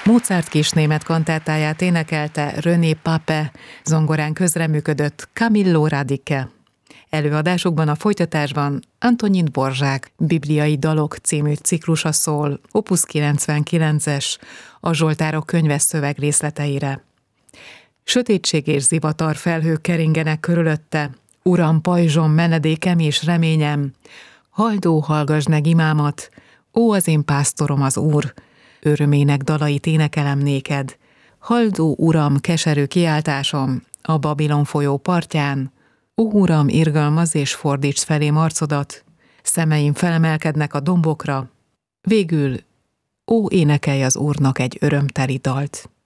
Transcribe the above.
Mozart kisnémet kantátáját énekelte René Pape, zongorán közreműködött Camillo Radice. Előadásukban a folytatásban Antonin Dvořák Bibliai dalok című ciklusa szól, Opus 99-es, a Zsoltárok könyve szövegrészleteire. Sötétség és zivatar felhők keringenek körülötte, Uram, pajzsom, menedékem és reményem, haldó, hallgasd meg imámat, ó, az én pásztorom az Úr, örömének dalait énekelem néked. Haldó, Uram, keserű kiáltásom, a Babilon folyó partján, ó, Uram, irgalmazz és fordítsd felém arcodat, szemeim felemelkednek a dombokra, végül, ó, énekelj az Úrnak egy örömteli dalt.